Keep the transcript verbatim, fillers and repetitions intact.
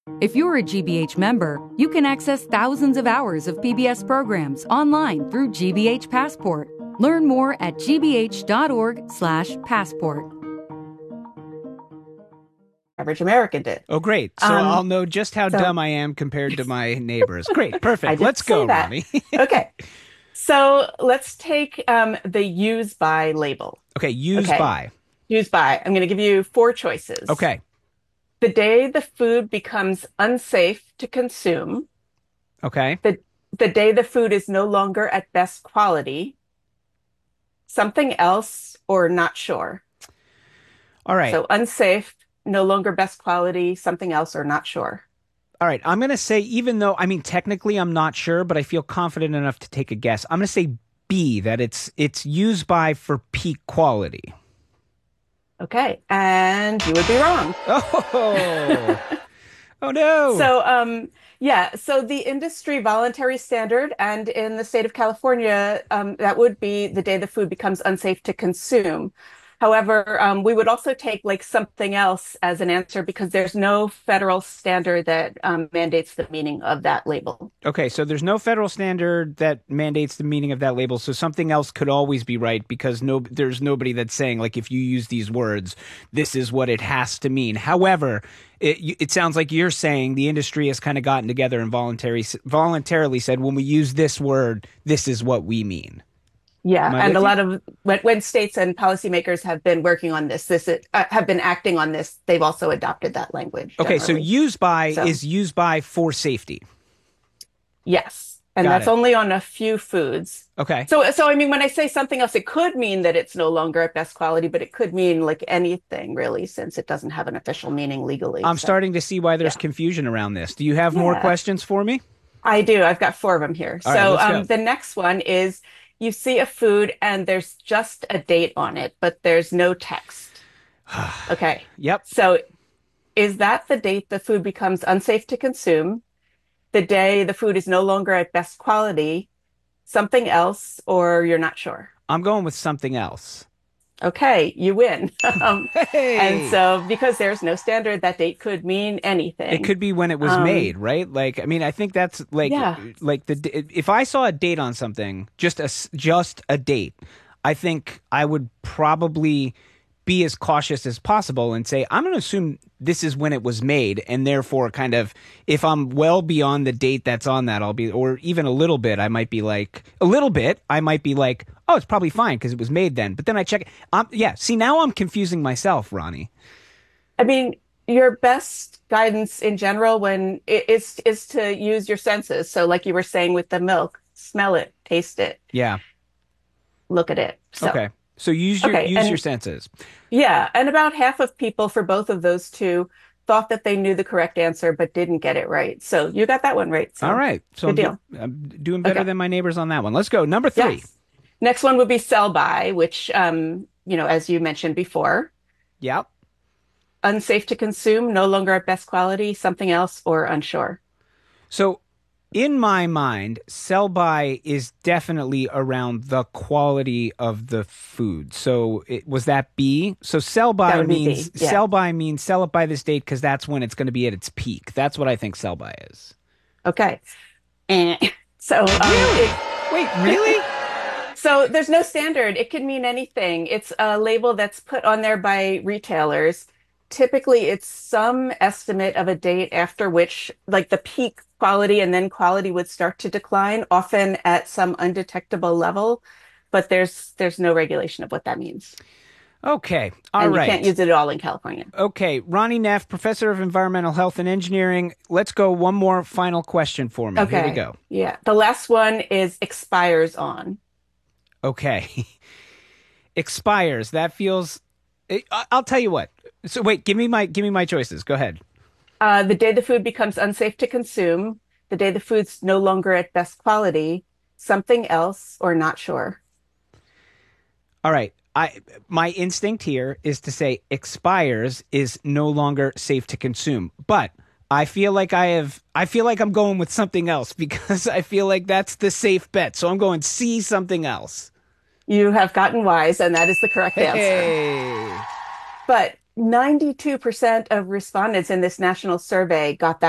If you're a G B H member, you can access thousands of hours of P B S programs online through G B H Passport. Learn more at g b h dot org slash passport. Average American did. Oh, great. So um, I'll know just how so, dumb I am compared to my neighbors. Great. Perfect. Let's go, Ronnie. Okay. So let's take um, the use by label. Okay. Use okay. by. Use by. I'm going to give you four choices. Okay. The day the food becomes unsafe to consume. Okay. The, the day the food is no longer at best quality. Something else or not sure. All right. So unsafe, no longer best quality, something else or not sure. All right. I'm going to say, even though, I mean, technically I'm not sure, but I feel confident enough to take a guess. I'm going to say B, that it's it's used by for peak quality. Okay, and you would be wrong. Oh, oh no. So, um, yeah, so the industry voluntary standard, and in the state of California, um, that would be the day the food becomes unsafe to consume. However, um, we would also take like something else as an answer because there's no federal standard that um, mandates the meaning of that label. Okay, so there's no federal standard that mandates the meaning of that label. So something else could always be right because no, there's nobody that's saying like if you use these words, this is what it has to mean. However, it, it sounds like you're saying the industry has kind of gotten together and voluntary, voluntarily said when we use this word, this is what we mean. Yeah, and a lot of when, when states and policymakers have been working on this, this uh, have been acting on this, they've also adopted that language. Okay, generally. So use by so, is used by for safety. Yes, and Got that's it. Only on a few foods. Okay. So, so I mean, when I say something else, it could mean that it's no longer at best quality, but it could mean like anything really, since it doesn't have an official meaning legally. I'm so. starting to see why there's yeah. confusion around this. Do you have yeah. more questions for me? I do. I've got four of them here. All so right, um, the next one is. You see a food and there's just a date on it, but there's no text. Okay. Yep. So is that the date the food becomes unsafe to consume, the day the food is no longer at best quality, something else, or you're not sure? I'm going with something else. Okay, you win. um, hey. And so because there's no standard, that date could mean anything. It could be when it was um, made, right? Like, I mean, I think that's like, yeah. like the if I saw a date on something, just a just a date, I think I would probably be as cautious as possible and say, I'm going to assume this is when it was made, and therefore, kind of, if I'm well beyond the date that's on that, I'll be, or even a little bit, I might be like, a little bit, I might be like, oh, it's probably fine because it was made then. But then I check, um, yeah, see, now I'm confusing myself, Ronnie. I mean, your best guidance in general when it is is to use your senses. So like you were saying with the milk, smell it, taste it. Yeah. Look at it. So. Okay. So use your okay, use and, your senses. Yeah, and about half of people for both of those two thought that they knew the correct answer but didn't get it right. So you got that one right. So all right. So good I'm, deal. I'm doing better okay. than my neighbors on that one. Let's go. Number three. Yes. Next one would be sell by, which um, you know, as you mentioned before. Yep. Unsafe to consume, no longer at best quality, something else, or unsure. So in my mind, sell by is definitely around the quality of the food. So it, was that B? So sell by means yeah. sell by means sell it by this date because that's when it's going to be at its peak. That's what I think sell by is. Okay. And so um, really? it, wait, really? So there's no standard. It can mean anything. It's a label that's put on there by retailers. Typically, it's some estimate of a date after which, like the peak quality and then quality would start to decline, often at some undetectable level. But there's there's no regulation of what that means. Okay. all and right. You can't use it at all in California. Okay. Ronnie Neff, professor of environmental health and engineering. Let's go one more final question for me. Okay. Here we go. Yeah. The last one is expires on. Okay. Expires. That feels... I'll tell you what. So wait, give me my give me my choices. Go ahead. Uh, the day the food becomes unsafe to consume, the day the food's no longer at best quality, something else, or not sure. All right. I my instinct here is to say expires is no longer safe to consume. But I feel like I have I feel like I'm going with something else because I feel like that's the safe bet. So I'm going C, something else. You have gotten wise, and that is the correct hey. answer. But ninety-two percent of respondents in this national survey got that